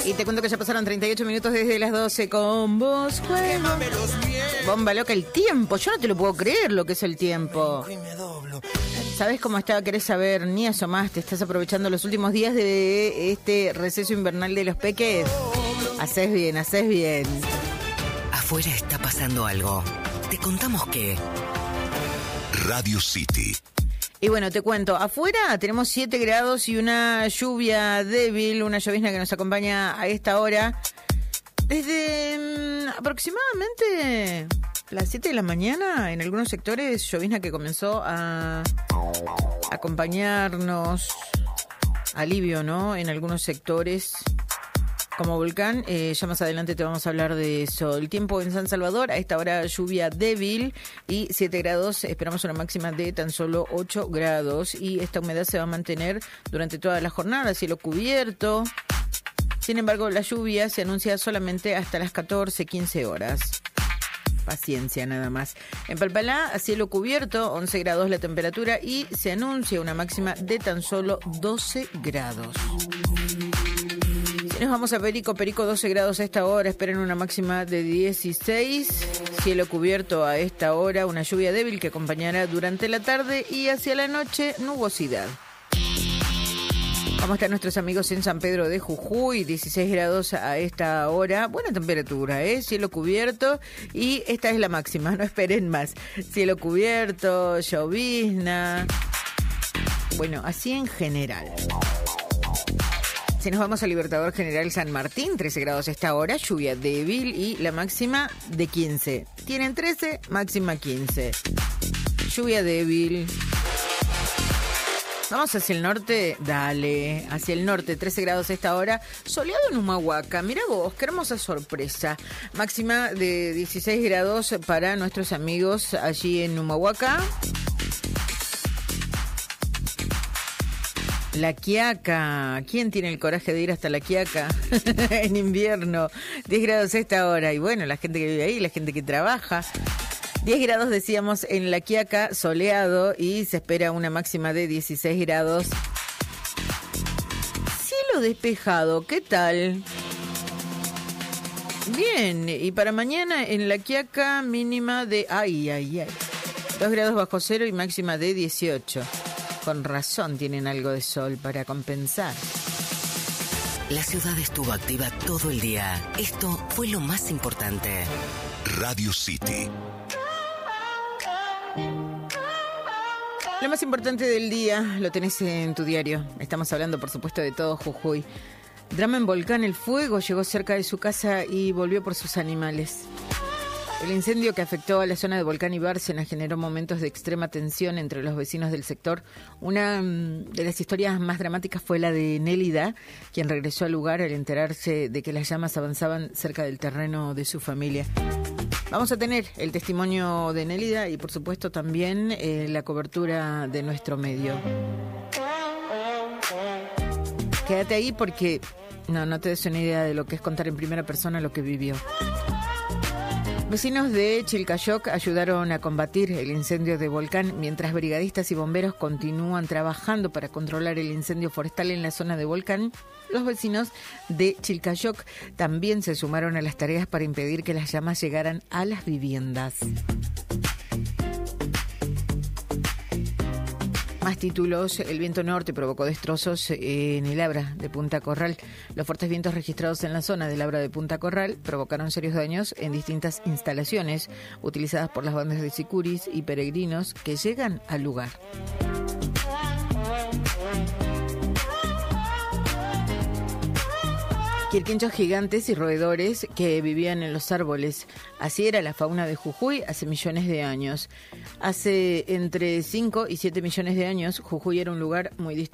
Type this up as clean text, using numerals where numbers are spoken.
Y te cuento que ya pasaron 38 minutos desde las 12 con vos, juego. Bomba loca, el tiempo. Yo no te lo puedo creer lo que es el tiempo. ¿Sabés cómo está? ¿Querés saber? Ni eso más. Te estás aprovechando los últimos días de este receso invernal de los peques. Haces bien, haces bien. Afuera está pasando algo. Te contamos que... Radio City. Y bueno, te cuento, afuera tenemos 7 grados y una lluvia débil, una llovizna que nos acompaña a esta hora desde aproximadamente las 7 de la mañana. En algunos sectores, llovizna que comenzó a acompañarnos, alivio, ¿no? En algunos sectores como Volcán, ya más adelante te vamos a hablar de eso. El tiempo en San Salvador, a esta hora lluvia débil y 7 grados, esperamos una máxima de tan solo 8 grados y esta humedad se va a mantener durante toda la jornada, cielo cubierto. Sin embargo, la lluvia se anuncia solamente hasta las 14-15 horas. Paciencia nada más. En Palpalá, a cielo cubierto, 11 grados la temperatura y se anuncia una máxima de tan solo 12 grados. Nos vamos a Perico, 12 grados a esta hora, esperan una máxima de 16, cielo cubierto a esta hora, una lluvia débil que acompañará durante la tarde y hacia la noche nubosidad. ¿Cómo están nuestros amigos en San Pedro de Jujuy? 16 grados a esta hora, buena temperatura, cielo cubierto y esta es la máxima, no esperen más. Cielo cubierto, llovizna, bueno, así en general. Si nos vamos a Libertador General San Martín, 13 grados a esta hora, lluvia débil y la máxima de 15. Tienen 13, máxima 15. Lluvia débil. Vamos hacia el norte, dale, hacia el norte, 13 grados a esta hora, soleado en Humahuaca, mira vos, qué hermosa sorpresa. Máxima de 16 grados para nuestros amigos allí en Humahuaca. La Quiaca, ¿quién tiene el coraje de ir hasta La Quiaca en invierno? 10 grados a esta hora, y bueno, la gente que vive ahí, la gente que trabaja. 10 grados decíamos en La Quiaca, soleado, y se espera una máxima de 16 grados. Cielo despejado, ¿qué tal? Bien, y para mañana en La Quiaca mínima de... Ay, 2 grados bajo cero y máxima de 18. Con razón tienen algo de sol para compensar. La ciudad estuvo activa todo el día. Esto fue lo más importante. Radio City. Lo más importante del día lo tenés en tu diario. Estamos hablando, por supuesto, de todo Jujuy. Drama en Volcán, el fuego llegó cerca de su casa y volvió por sus animales. El incendio que afectó a la zona de Volcán y Bárcena generó momentos de extrema tensión entre los vecinos del sector. Una de las historias más dramáticas fue la de Nélida, quien regresó al lugar al enterarse de que las llamas avanzaban cerca del terreno de su familia. Vamos a tener el testimonio de Nélida y, por supuesto, también la cobertura de nuestro medio. Quédate ahí porque no te des una idea de lo que es contar en primera persona lo que vivió. Vecinos de Chilcayoc ayudaron a combatir el incendio de Volcán mientras brigadistas y bomberos continúan trabajando para controlar el incendio forestal en la zona de Volcán. Los vecinos de Chilcayoc también se sumaron a las tareas para impedir que las llamas llegaran a las viviendas. Más títulos, el viento norte provocó destrozos en el Abra de Punta Corral. Los fuertes vientos registrados en la zona del Abra de Punta Corral provocaron serios daños en distintas instalaciones utilizadas por las bandas de sicuris y peregrinos que llegan al lugar. Quirquinchos gigantes y roedores que vivían en los árboles. Así era la fauna de Jujuy hace millones de años. Hace entre 5 y 7 millones de años, Jujuy era un lugar muy distinto.